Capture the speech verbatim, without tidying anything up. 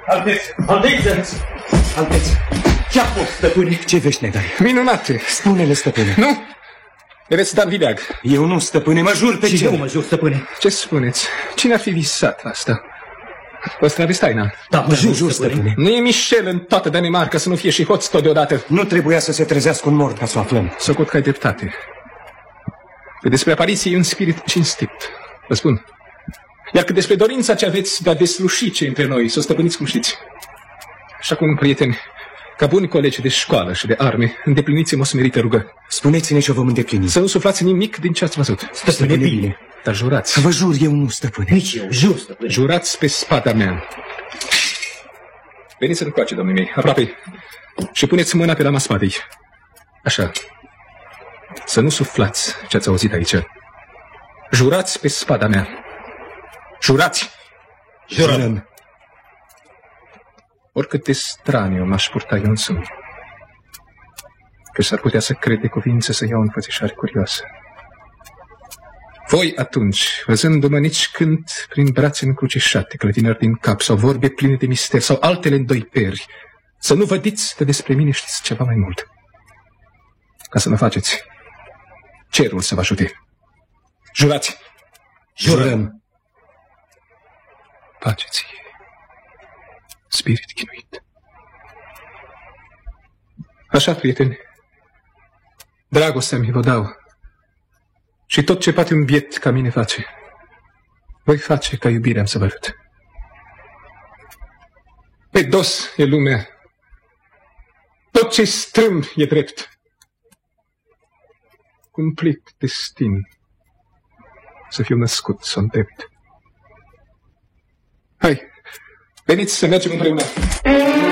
Altețe! Altețe! Altețe! Ce-a fost, stăpâne? Ce vești ne dai? Minunate! Spune-le, stăpâne. Nu? Ereți Dan Vileag. Eu nu, stăpâne, mă jur pe ce? Eu mă jur, stăpâne. Ce spuneți? Cine ar fi visat asta? Păstravi Staina. Da, mă jur, jur, stăpâne. Nu e Michel în toată Danemarca să nu fie și hoț tot deodată. Nu trebuia să se trezească un mort ca să o aflăm. Socot că ai dreptate. Că despre apariție e un spirit cinstit. Vă spun. Iar că despre dorința ce aveți de a desluși ce între noi, să o stăpâniți cum știți. Și acum, prieteni, ca buni colegi de școală și de arme, îndepliniți-mă o smerită rugă. Spuneți-ne ce vom îndeplini. Să nu suflați nimic din ce ați văzut. Stăpâne, bine. Dar jurați. Vă jur, eu nu, stăpâne. Nici eu, jur, stăpâne. Jurați pe spada mea. Veniți să încoace, domnii mei, aproape. Și puneți mâna pe lama spadei. Așa. Să nu suflați ce ați auzit aici. Jurați pe spada mea. Jurați! Jurăm! Oricât de straniu m-aș purta eu însumi, că s-ar putea să crede cuvință să iau înfățișare curioasă. Voi atunci, văzându-mă nici când prin brațe încrucișate, clătinări din cap, sau vorbe pline de mister, sau altele în doi peri, să nu vădiți că despre mine știți ceva mai mult. Ca să mă faceți, cerul să vă ajute. Jurați! Jurăm! Pace-ți, spirit chinuit. Așa, prieteni, dragostea mi vă dau și tot ce poate un biet ca mine face, voi face ca iubirea am să vă arăt. Pe dos e lumea, tot ce strâmb e drept. Cumplit destin să fiu născut să îndrept. Hai, veniți să mergem împreună.